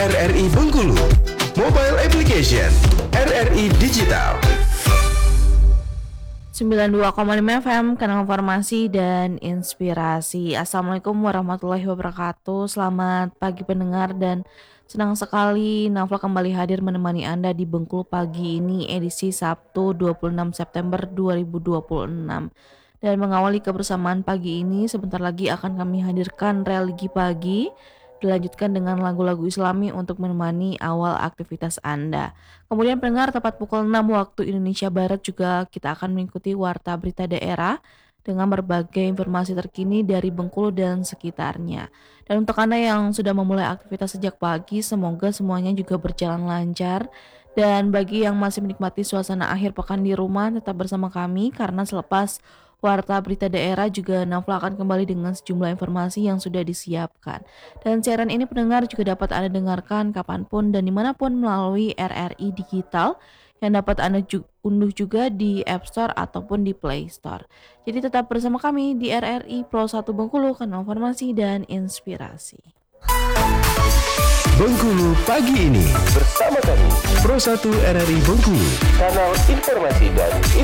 RRI Bengkulu. Mobile Application RRI Digital 92,5 FM, kanal informasi dan inspirasi. Assalamualaikum warahmatullahi wabarakatuh. Selamat pagi pendengar, dan senang sekali Naufla kembali hadir menemani Anda di Bengkulu pagi ini, edisi Sabtu 26 September 2026. Dan mengawali kebersamaan pagi ini, sebentar lagi akan kami hadirkan religi pagi, dilanjutkan dengan lagu-lagu Islami untuk menemani awal aktivitas Anda. Kemudian pendengar, tepat pukul 6 waktu Indonesia Barat juga kita akan mengikuti Warta Berita Daerah dengan berbagai informasi terkini dari Bengkulu dan sekitarnya. Dan untuk Anda yang sudah memulai aktivitas sejak pagi, semoga semuanya juga berjalan lancar. Dan bagi yang masih menikmati suasana akhir pekan di rumah, tetap bersama kami karena selepas Warta Berita Daerah juga Naufla akan kembali dengan sejumlah informasi yang sudah disiapkan. Dan siaran ini pendengar juga dapat Anda dengarkan kapanpun dan dimanapun melalui RRI Digital yang dapat Anda unduh juga di App Store ataupun di Play Store. Jadi tetap bersama kami di RRI Pro 1 Bengkulu, kanal informasi dan inspirasi. Bengkulu pagi ini bersama kami Pro 1 RRI Bengkulu, kanal informasi dan